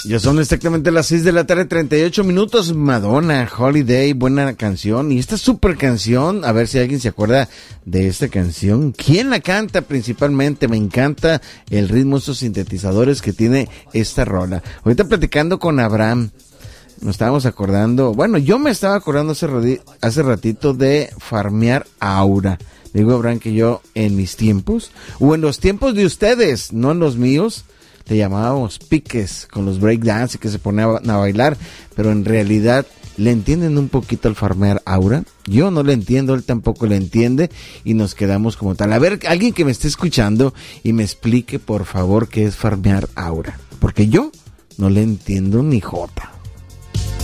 Ya son exactamente las 6 de la tarde, 38 minutos. Madonna, Holiday, buena canción. Y esta super canción, a ver si alguien se acuerda de esta canción. ¿Quién la canta principalmente? Me encanta el ritmo, esos sintetizadores que tiene esta rola. Ahorita platicando con Abraham, nos estábamos acordando, bueno, yo me estaba acordando hace ratito de farmear Aura. Digo, Abraham, que yo en mis tiempos, o en los tiempos de ustedes, no en los míos, le llamábamos piques con los breakdance y que se ponían a bailar, pero en realidad le entienden un poquito al farmear Aura. Yo no le entiendo, él tampoco le entiende y nos quedamos como tal. A ver, alguien que me esté escuchando y me explique por favor qué es farmear Aura, porque yo no le entiendo ni jota.